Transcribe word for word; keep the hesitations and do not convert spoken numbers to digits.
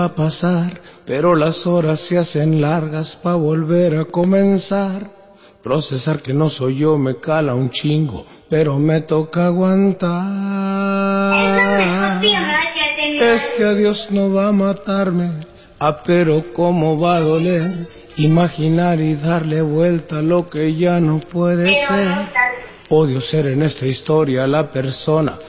a pasar, pero las horas se hacen largas pa' volver a comenzar. Procesar que no soy yo me cala un chingo, pero me toca aguantar. Este adiós no va a matarme, ah, pero cómo va a doler. Imaginar y darle vuelta a lo que ya no puede ser. Odio ser en esta historia la persona